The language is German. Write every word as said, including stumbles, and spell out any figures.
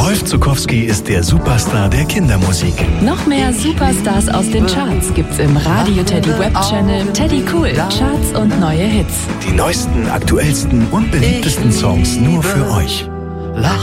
Rolf Zuckowski ist der Superstar der Kindermusik. Noch mehr Superstars aus den Charts gibt's im Radio Teddy Web Channel Teddy Cool. Charts und neue Hits. Die neuesten, aktuellsten und beliebtesten Songs nur für euch.